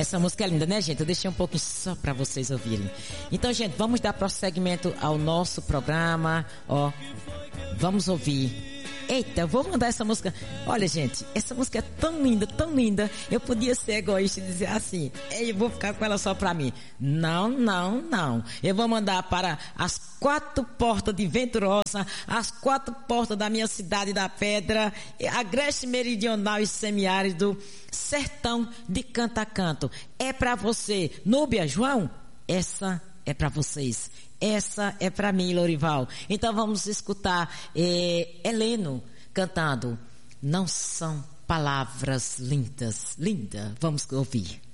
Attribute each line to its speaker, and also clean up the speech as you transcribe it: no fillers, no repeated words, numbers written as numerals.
Speaker 1: Essa música é linda, né, gente? Eu deixei um pouquinho só para vocês ouvirem. Então, gente, vamos dar prosseguimento ao nosso programa. Ó, vamos ouvir. Eita, eu vou mandar essa música. Olha, gente, essa música é tão linda, tão linda. Eu podia ser egoísta e dizer assim: eu vou ficar com ela só pra mim. Não, não, não. Eu vou mandar para as 4 portas de Venturosa, as 4 portas da minha cidade da Pedra, Agreste Meridional e Semiárido, Sertão de Canto a Canto. É pra você, Núbia, João, essa é pra vocês. Essa é para mim, Lorival. Então vamos escutar Heleno cantando. Não são palavras lindas. Linda. Vamos ouvir.